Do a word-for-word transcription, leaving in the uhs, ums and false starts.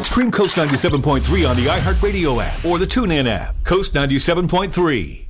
Stream Coast ninety-seven point three on the iHeartRadio app or the TuneIn app. Coast ninety-seven point three.